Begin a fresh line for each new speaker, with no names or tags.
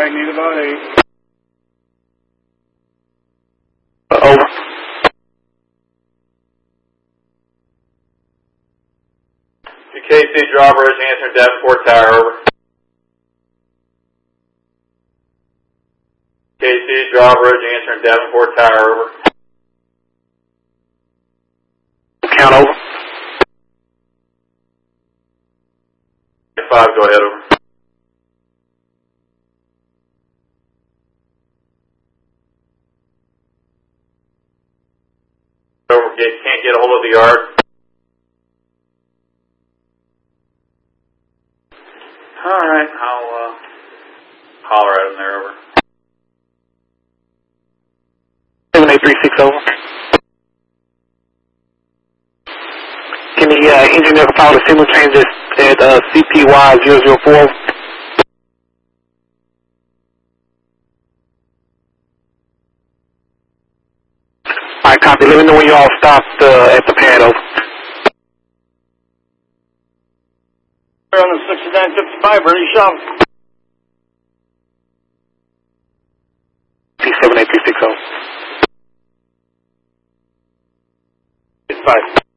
need about 8.
Over.
KC Drawbridge, answering Davenport Tower, over. KC Drawbridge, answering Davenport Tower, over.
Count over.
5, go ahead, over. Over, can't get a hold of the yard. Alright, I'll holler at him there, over.
7836, over. Can the engineer follow the signal changes at CPY 004? Alright, copy. Let me know when you all stopped at the pad, over.
We're on the 6955, ready, shop.
P7836, over.
5.